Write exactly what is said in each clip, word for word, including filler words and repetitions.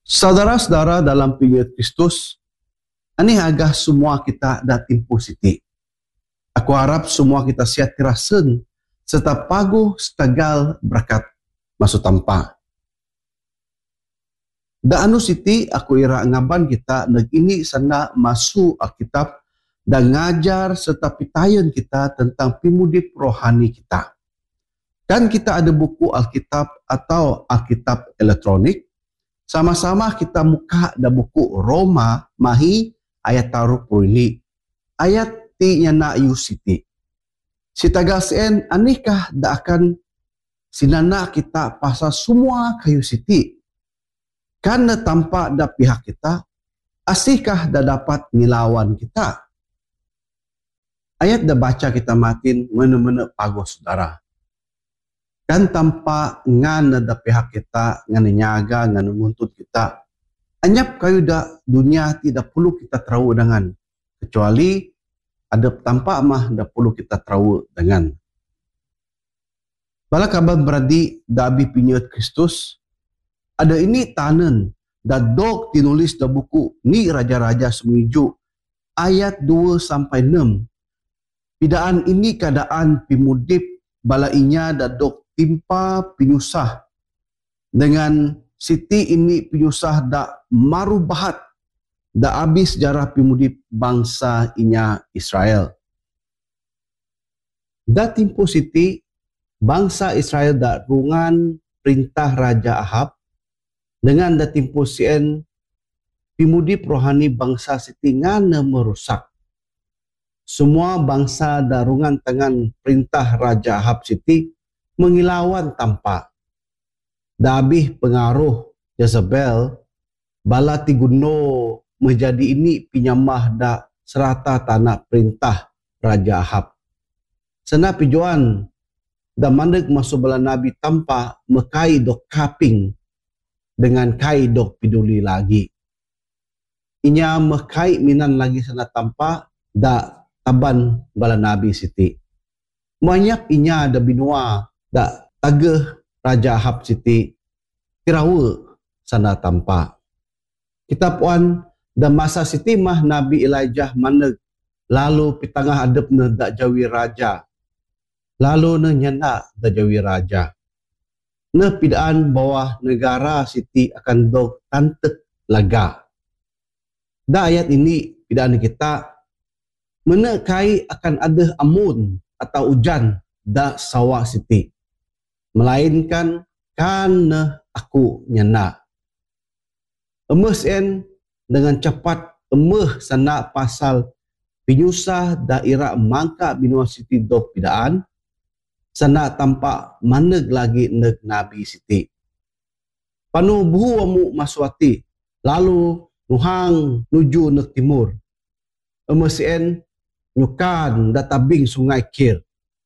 Saudara-saudara dalam pengikut Kristus, ini agak semua kita dah timpu siti. Aku harap semua kita sihat tirasen serta paguh setagal berkat masuk tanpa. Da anu siti aku ira ngaban kita neg ini sana masuk Alkitab dan ngajar serta pitayan kita tentang pimudip rohani kita. Dan kita ada buku Alkitab atau Alkitab elektronik. Sama-sama kita muka da buku Roma mahi ayat taruh puluh ini. Ayat ti nyana yu siti. Sitagal sen anikah da akan sinana kita pasal semua kayu siti. Karena tampak da pihak kita, asihkah da dapat nilawan kita? Ayat da baca kita matin mana-mana pago saudara. Kan tanpa ngan da pihak kita, ngan nyaga, ngan nguntut kita. Anyap kayu da dunia tidak perlu kita terawu dengan. Kecuali ada tampak mah da perlu kita terawu dengan. Bala kabar beradi da abi pinyat Kristus, ada ini tanen da dog tinulis da buku ni raja-raja semiju ayat dua sampai enam. Pidaan ini keadaan pimudip bala inya da dog timpa pinyusah dengan siti ini pinyusah da maru bahat da abis sejarah pimudip bangsa inya Israel. Da timpu siti bangsa Israel da rungan perintah Raja Ahab dengan da timpu sien pimudip rohani bangsa siti ngana merusak. Semua bangsa darungan tangan perintah Raja Ahab siti mengilawan tanpa. Dabih pengaruh Jezebel bala tiguno menjadi ini pinyamah da serata tanah perintah Raja Ahab. Sena pijuan da mandeg masuk bala nabi tanpa mekai dok kaping dengan kai dok peduli lagi. Inya mekai minan lagi sana tanpa da taban bala nabi siti. Banyak inya da binua da tagah Raja Ahab siti kirawa sana tanpa. Kita puan da masa siti mah Nabi Elijah maneg lalu pitangah adep na da jawi raja. Lalu na nyana da jawi raja. Na pidaan bawah negara siti akan dog tantek laga. Da ayat ini pidaan kita menekai akan ada amun atau hujan da sawah siti. Melainkan karena aku nyana. Emes en dengan cepat emeh sana pasal pinyusah daerah mangka binua siti dog pidaan. Sana tampak maneg lagi neg Nabi siti. Panu buhu amu maswati. Lalu nuhang nuju neg timur. Emesien nyukan databing sungai Kir.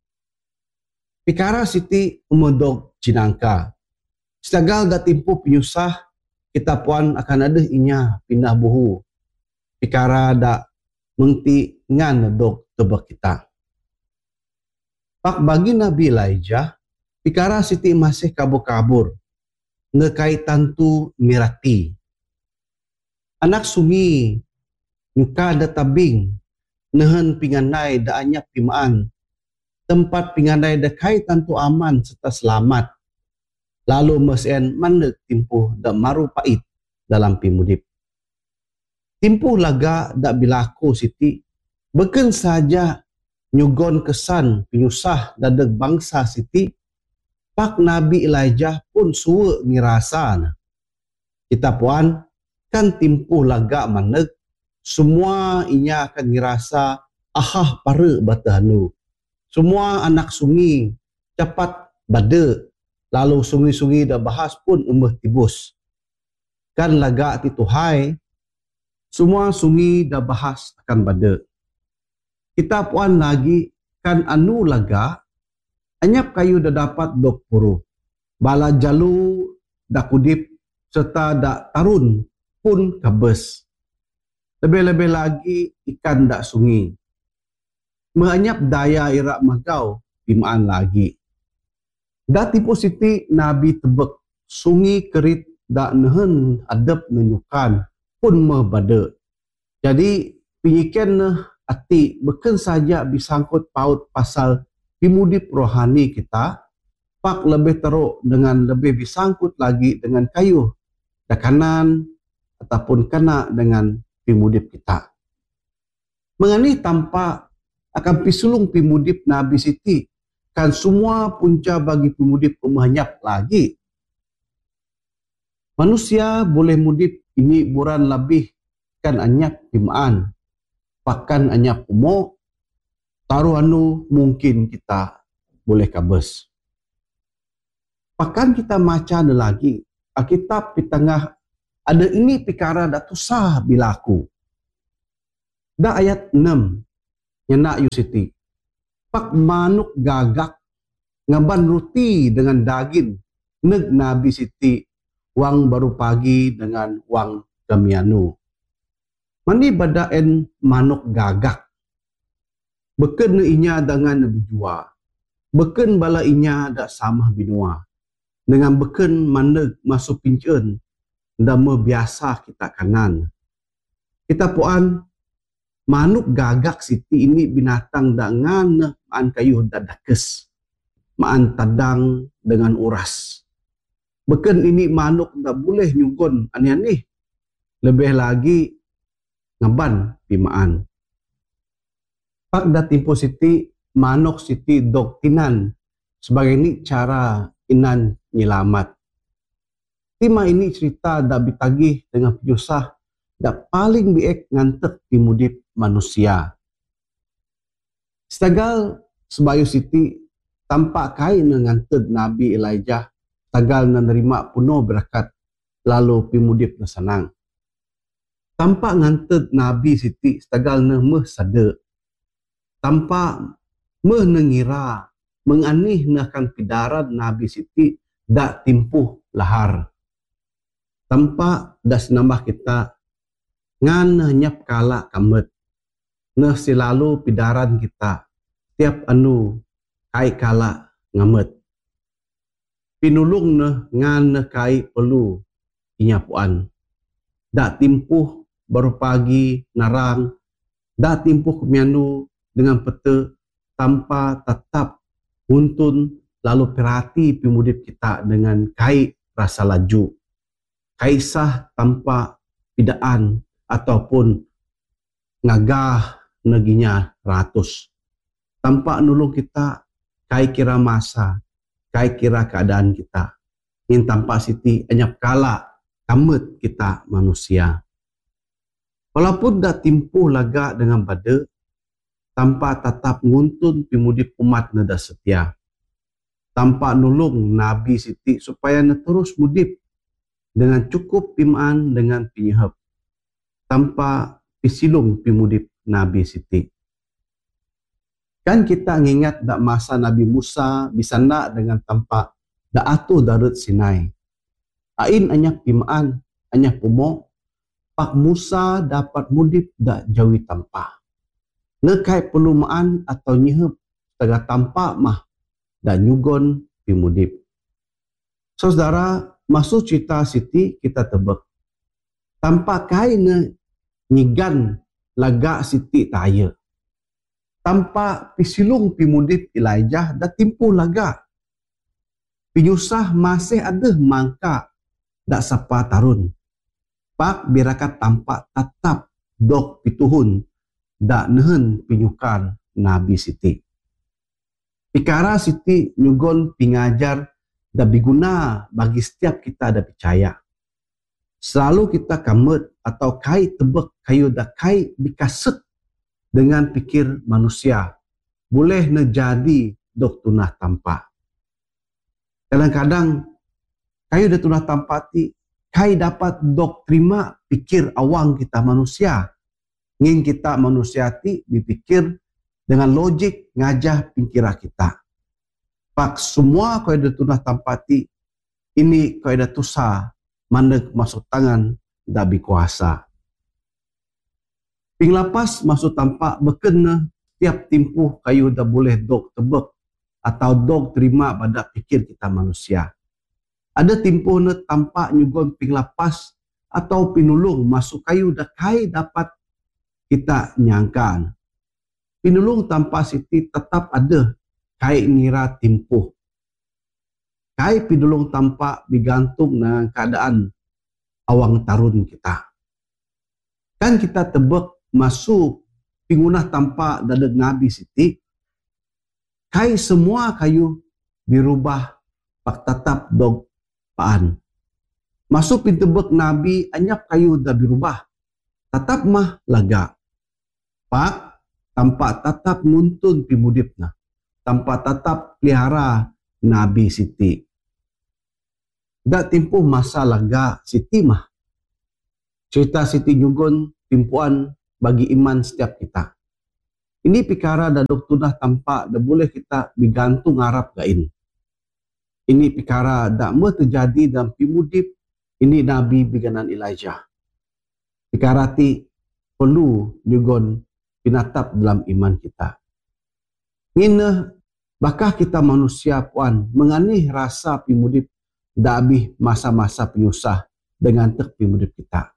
Pikara siti umedog cinangka. Setagal datimpu pinyusah, kita puan akan ada inya pindah buhu. Pikara da mengti ngan dog tebak kita. Pak bagi Nabi Elijah, pikara siti masih kabur-kabur. Ngekai tantu mirati. Anak sumi, nyuka da tabing, nehen pinganai da anyap pimaan. Tempat pinganai da kai tantu aman serta selamat. Lalu mesen mandeg timpuh da maru pait dalam pimudip. Timpuh laga da bilaku siti, beken saja nyugon kesan pinyusah dadeg bangsa siti, pak Nabi Elijah pun suwe ngirasa. Kita puan kan timpuh laga maneg, semua inya akan ngirasa ahah pare batahanu. Semua anak sungi cepat bade, lalu sungi-sungi dah bahas pun umeh tibus. Kan laga ti Tuhai, semua sungi dah bahas akan bade. Kita puan lagi kan anu laga, anyap kayu dah dapat dok puru. Bala jalu dah kudip serta dah tarun pun kabes. Lebih-lebih lagi ikan dak sungi. Menganyap daya irak magau pimaan lagi. Da tipu siti Nabi tebek sungi kerit dak nehen adep menyukan pun membada. Jadi penyikian ne ati bukan saja disangkut paut pasal pimudip rohani kita, pak lebih teruk dengan lebih disangkut lagi dengan kayu dakanan ataupun kena dengan pimudip kita. Mengani tanpa akan pisulung pimudip Nabi Siti, kan semua punca bagi pimudip pemahanyap lagi. Manusia boleh mudip ini buran lebih kan anyap pimaan, pakan anyap umok, taruh anu mungkin kita boleh kabes. Pakan kita maca ada lagi, Alkitab di tengah ada ini pikara dak tusah bilaku. Da ayat enam nyena Yusiti. Pak manuk gagak ngaban ruti dengan daging neg Nabi Siti wang baru pagi dengan wang kamianu. Mani badaen manuk gagak. Beken inya dengan nabi jua. Beken bala inya dak samah binua. Dengan beken maneg masuk pincen ndama biasa kita kanan. Kita puan manuk gagak Siti ini binatang dak ngana maan kayu dak dakes. Maan tadang dengan uras. Beken ini manuk dak boleh nyugon ani-ani. Lebih lagi ngaban pimaan. Pak da timpo Siti manuk Siti doktinan sebagai ini cara inan nyelamat. Tima ini cerita dak bitagih dengan penyusah dak paling biek ngantek pimudip manusia. Setagal sebayu Siti tampak kain ngantek Nabi Elijah tagal menerima puno berkat lalu pimudip na senang. Tampak nganted Nabi Siti setagal na meh sade. Tampak meh nengira menganih nakan pidaran Nabi Siti dak timpuh lahar. Tampak das nambah kita ngan nyap kala kamet. Nah selalu pidaran kita tiap anu kai kala ngamet. Pinulung nah ngan kai perlu inyapuan. Dak timpuh baru pagi narang, dak timpuh kemianu dengan pete tanpa tetap huntun lalu perhati pimudip kita dengan kai rasa laju. Kaisah tanpa pidaan ataupun ngagah neginya ratus. Tanpa nulung kita kai kira masa, kai kira keadaan kita. Ingin tanpa Siti anyap kala kamet kita manusia. Walaupun dak timpuh laga dengan bade, tanpa tetap nguntun pimudip umat nada setia. Tanpa nulung Nabi Siti supaya na terus mudip dengan cukup pimaan dengan pinyehep. Tanpa pisilung pimudip Nabi Siti. Kan kita ngingat dak masa Nabi Musa bisa nak dengan tanpa dak atuh Darut Sinai. Ain anyak pimaan, anyak umok, Pak Musa dapat mudip dak jawi tanpa. Nekai pelumaan atau nyehep tengah tanpa mah dan nyugon pimudip. Saudara, masuk cerita Siti kita tebak. Tanpa kain nyigan laga Siti taya. Tanpa pisilung pimudip Elijah dah timpuh laga. Pinyusah masih ada mangka dak sapa tarun. Pak birakat tampak tetap dok pituhun dak nehen pinyukan Nabi Siti. Pikara Siti nyugon pingajar dak biguna bagi setiap kita dak percaya. Selalu kita kamet atau kai tebek kayu dak kai dikaset dengan pikir manusia. Boleh nejadi dok tunah tampak. Kadang-kadang kayu dak tunah tampati kai dapat dok terima pikir awang kita manusia. Ngin kita manusia ti dipikir dengan logik ngajah pikiran kita. Pak semua kau ada tunah tampati ini kau ada tusa mandek masuk tangan dabi kuasa. Ping lapas masuk tampak bekena tiap timpuh kayu dah boleh dok tebek atau dok terima pada pikir kita manusia. Ada timpuh na tampak nyugon pinglapas atau pinulung masuk kayu dah kai dapat kita nyangka. Pinulung tanpa siti tetap ada kai ngira timpuh. Kai pinulung tampak digantung dengan keadaan awang tarun kita. Kan kita tebak masuk pingunah tampak dadag Nabi siti, kai semua kayu dirubah pak tetap dog paan. Masuk pintebek Nabi anyap kayu dah dirubah, tetap mah laga. Pak tampak tetap nuntun pimudipna, tanpa tetap pelihara Nabi siti. Dak timpuh masa laga siti mah. Cerita siti nyugun timpuan bagi iman setiap kita. Ini pikara dadok tunah tampak dah boleh kita digantung harap gain. Ini pikara dak mau terjadi dalam pimudip ini Nabi biganan Elijah. Pikara ti perlu nyugun pinatap dalam iman kita. Ngina bakah kita manusia puan menganih rasa pimudip dak habis masa-masa penyusah dengan tek pimudip kita.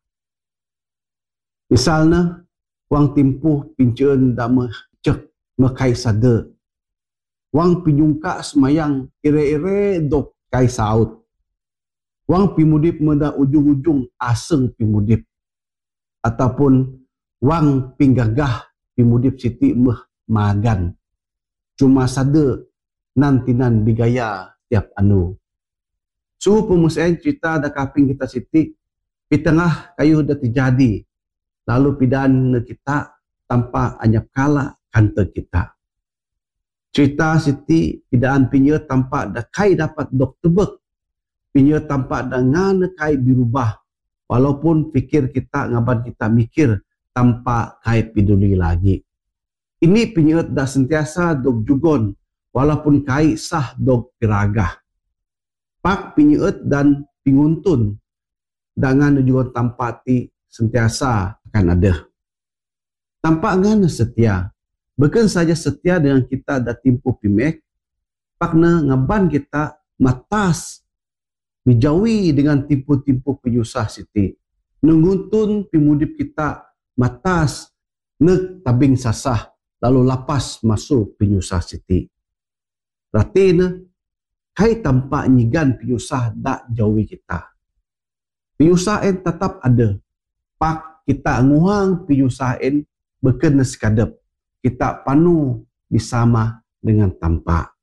Misalnya, wang timpuh pincun dak mecek mekai sada. Wang pinyungka semayang ire-ire dok kai saut. Wang pimudip meda ujung-ujung aseng pimudip. Ataupun wang pinggagah pimudip siti meh magan. Cuma sada nantinan digaya tiap anu. Suhu pemusahan cerita dah kaping kita siti, di tengah kayu dah terjadi. Lalu pidan kita tanpa anyap kala kanta kita. Cerita siti pidaan pinya tanpa dah kai dapat dok tebek. Pinya tanpa dah ngana kai berubah. Walaupun fikir kita ngaban kita mikir tanpa kai peduli lagi. Ini pinya dah sentiasa dok jugon walaupun kai sah dok piragah. Pak pinya dan pinguntun dengan jugon tanpa ti sentiasa akan ada. Tampak ngana setia. Bukan saja setia dengan kita dah timpuh pimek, pakna ngaban kita matas menjauhi dengan timpuh-timpuh penyusah siti. Nenguntun pimudip kita matas nek tabing sasah lalu lapas masuk penyusah siti. Ratina kai tampak nyigan penyusah dak jauhi kita. Penyusahan tetap ada. Pak kita nguhang penyusahan berkena sekadap. Kita panu bersama dengan tampak.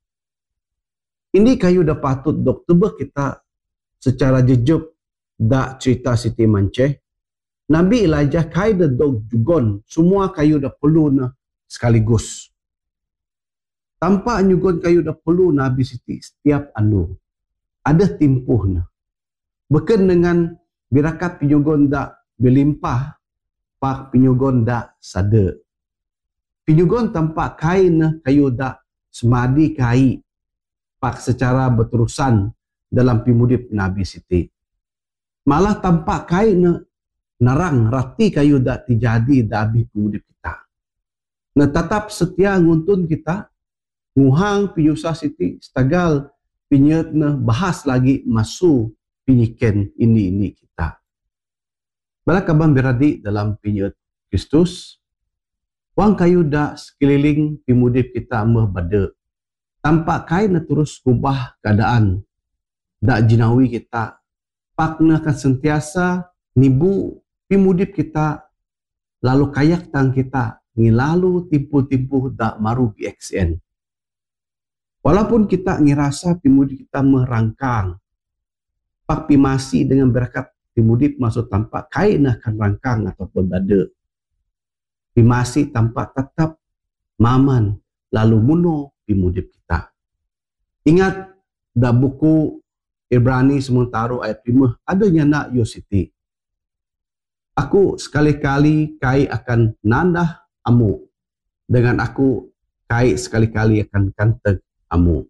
Ini kayu dah patut dok tebak kita secara jejak dak cerita Siti Manceh. Nabi Elijah kai dah dok jugon semua kayu dah perlu na sekaligus. Tampak nyugon kayu dah perlu Nabi Siti setiap anu. Ada timpuh na. Bukan dengan birakat penyugon dak berlimpah, pak penyugon dak sada. Penyugon tampak kain kayu dak semadi kai pak secara berterusan dalam pimudip Nabi Siti. Malah tampak kain narang rati kayu dak terjadi dak habis pimudip kita. Nah tetap setia nguntun kita nguhang penyusah Siti setagal pinyet na bahas lagi masuk pinyiken ini-ini kita. Bala kaban beradi dalam pinyet Kristus, wang kayu dak sekeliling pimudip kita meh bade. Tampak kain na terus ubah keadaan. Dak jinawi kita. Pakna akan sentiasa nibu pimudip kita. Lalu kayak tang kita. Ngilalu timpu-timpu dak maru B X N. Walaupun kita ngirasa pimudip kita merangkang. Pak pimasi dengan berkat pimudip masuk tampak kain akan rangkang ataupun bade. Pimasi tampak tetap maman lalu muno pimudip kita. Ingat dah buku Ibrani sementara ayat lima adanya nak Yositi. Aku sekali-kali kai akan nandah amu. Dengan aku kai sekali-kali akan kanteg amu.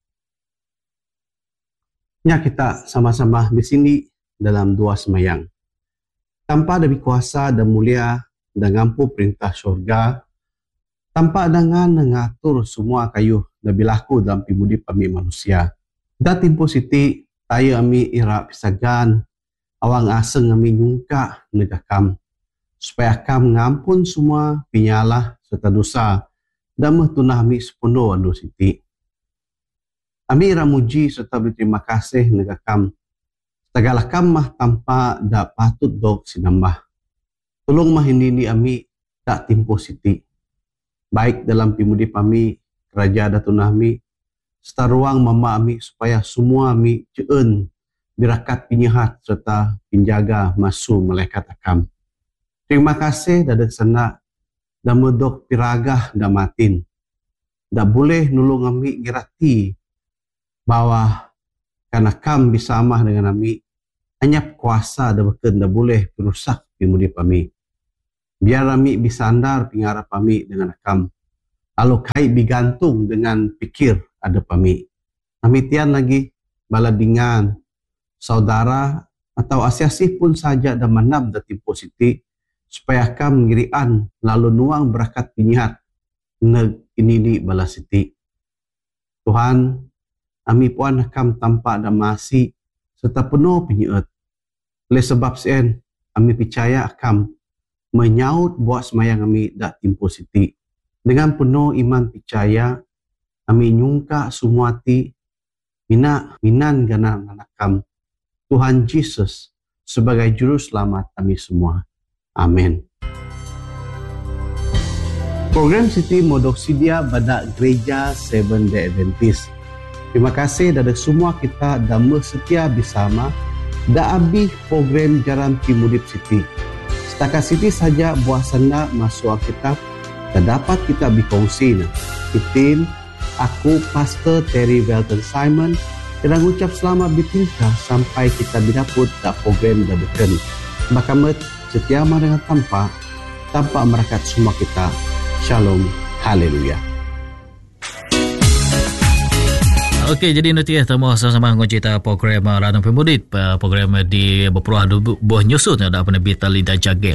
Ya kita sama-sama di sini dalam dua semayang. Tanpa demi kuasa dan mulia dan ngampu perintah syurga, tanpa dengan mengatur semua kayu dan bilaku dalam pimudip kami manusia. Dan timpo siti tayo ami ira pisagan awang aseng ami nyungka negakam supaya kam ngampun semua pinyalah serta dosa dan tunah ami sepenuh anu siti. Ami ira muji serta berterima kasih negakam segala kam mah tanpa dak patut dok sinambah. Tolong mah ini ami dak timpo siti. Baik dalam pimudip ami kerja datunah ami serta ruang mama ami supaya semua ami jeun birakat pinyehat serta pinjaga masu malaikat akam. Terima kasih dadan sana dan medok piragah dan matin. Tak boleh nulung ami ngirati bahwa karena kam bisa amah dengan ami anyap kuasa dan beken tak boleh perusak pimudip ami. Biar ami bisa andar pingarap ami dengan akam. Lalu kait digantung dengan pikir ada pami. Ami tian lagi baladingan saudara atau asiasi pun saja dan manam dan timpo siti supaya kam ngirian lalu nuang berakat pinyihat neg ini di balas siti. Tuhan, ami puan kam tampak dan masih serta penuh pinyihat. Oleh sebab sen, ami percaya kam menyaut buat semayang ami dak timpo siti. Dengan penuh iman percaya, kami nyungka semua ti mina minan gana nanakam Tuhan Yesus sebagai juru selamat kami semua. Amin. Program Siti modok sidia pada Gereja Seventh-day Adventist. Terima kasih dari semua kita dan setia bersama da abih program Jalan Pimudip Siti. Setakat Siti saja buah sana masuk Alkitab dan dapat kita berkongsi. Itin, aku Pastor Terry Welton Simon dan ucap selamat bertingkah sampai kita berdaput tak program dah beken. Bakamet setia dengan tanpa tanpa merakat semua kita. Shalom, haleluya. Okey, jadi nanti ya temu sama-sama ngocita program Ladang Pimudip, program di berperuah buah nyusut ada penerbit Linda Jagem.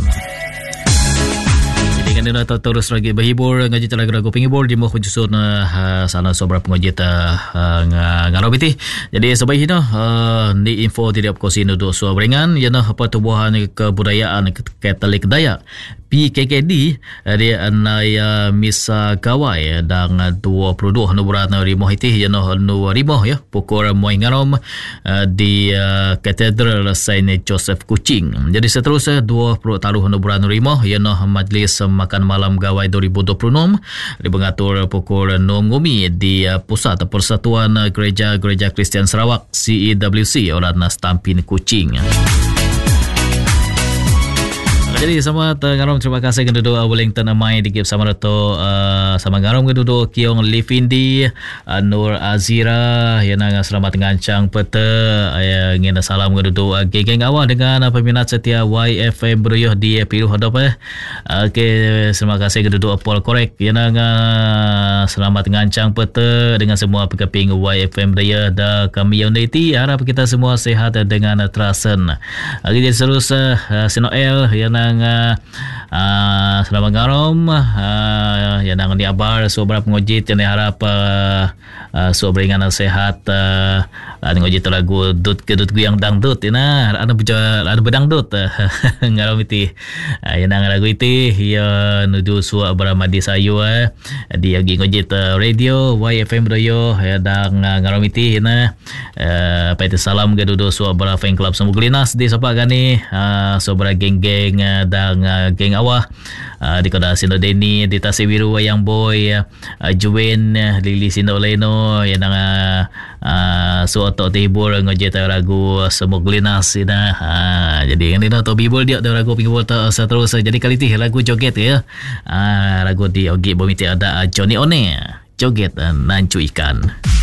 Jadi kan kita terus lagi berhibur ngaji lagu-lagu penghibur di muka nyusut uh, sana sobra pengojit uh, ngarobiti. Jadi sebaik ini uh, di info tidak kosi untuk suara beringan yana pertubuhan kebudayaan Katolik Dayak P K K D dia anaya misa gawai dan dua puluh dua nuburan rimah itu yana nu rimah ya pukul moy ngarom di Katedral Saint Joseph Kuching. Jadi seterusnya dua puluh taruh nuburan rimah yana majlis makan malam gawai dua ribu dua puluh enam dibengatur pukul enam ngumi di Pusat Persatuan Gereja-Gereja Kristian Sarawak C E W C Orana Stampin Kuching. Jadi sama ngarom terima kasih kedudu Wellington Amai dikip sama Dato uh, sama ngarom kedudu Kiong Livindi uh, Nur Azira yang nang selamat ngancang pete uh, ngena salam kedudu uh, geng-geng awak dengan uh, peminat setia Y F M Broyoh di Pilu Hadap eh. Okey, terima kasih kedudu Paul Korek yang nang uh, selamat ngancang pete dengan semua pekeping Y F M Broyoh dan kami unity harap kita semua sehat dengan uh, terasen. Okey, jadi terus uh, Sinoel yang nang Uh, uh, selamat ngarom uh, yang nang di abar sobra pengojit yang harap uh, uh, sobra dengan sehat uh, ngojit lagu dut kedut guyang dangdut ina ada buja ada bedangdut ngarom iti uh, yang nang lagu iti ya nuju suak beramadi sayu uh, di agi ngojit uh, radio Y F M Broyoh ya dang uh, ngarom iti ina uh, paite salam gadudo suak bara fan club Semuglinas di sapa gani uh, sobra geng-geng uh, dan uh, geng awah uh, di Koda Sindo Deni di Tasik Biru Wayang Boy uh, Juwen uh, Lili Sindo Leno yang uh, uh, suatu tibur ngojek ragu Semuglinas ina uh, jadi yang dina to bibul dia ragu pinggul ta seterus jadi kali ti lagu joget ya uh, lagu di Ogi Bomiti ada uh, Johnny One joget uh, nancu ikan.